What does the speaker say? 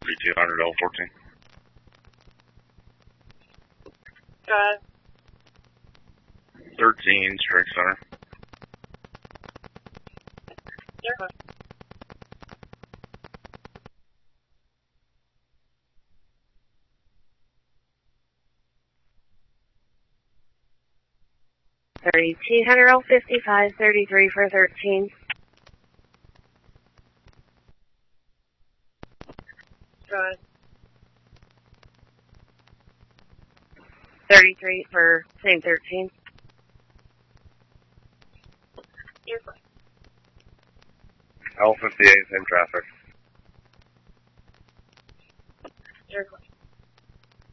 3200 L14. Go ahead. 13, strike center. You're fine. $3,255, 33 for 13. Go ahead. 33 for same 13. You're fine. L58, same traffic. You're fine.